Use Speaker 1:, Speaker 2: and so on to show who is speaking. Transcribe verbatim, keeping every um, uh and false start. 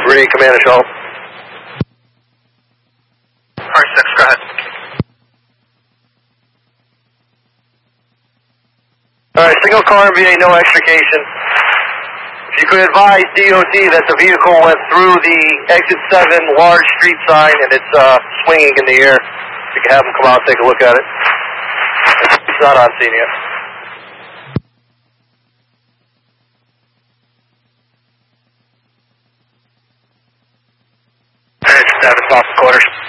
Speaker 1: Meridian Commander, show.
Speaker 2: R six, go ahead.
Speaker 1: Alright, single car M V A, no extrication. If you could advise D O D that the vehicle went through the exit seven large street sign and it's uh, swinging in the air. You can have them come out and take a look at it. It's not on scene yet.
Speaker 2: Seven, Boston quarters.